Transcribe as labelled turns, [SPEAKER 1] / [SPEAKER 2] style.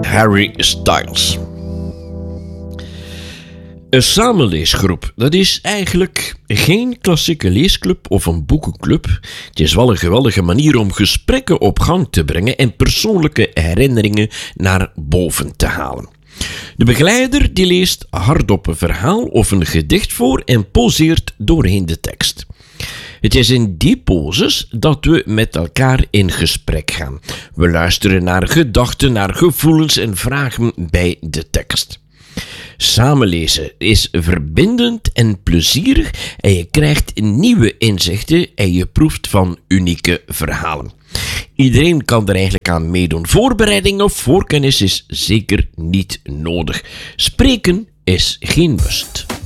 [SPEAKER 1] Harry Styles. Een samenleesgroep, dat is eigenlijk geen klassieke leesclub of een boekenclub. Het is wel een geweldige manier om gesprekken op gang te brengen en persoonlijke herinneringen naar boven te halen. De begeleider die leest hardop een verhaal of een gedicht voor en poseert doorheen de tekst. Het is in die poses dat we met elkaar in gesprek gaan. We luisteren naar gedachten, naar gevoelens en vragen bij de tekst. Samenlezen is verbindend en plezierig en je krijgt nieuwe inzichten en je proeft van unieke verhalen. Iedereen kan er eigenlijk aan meedoen. Voorbereiding of voorkennis is zeker niet nodig. Spreken is geen must.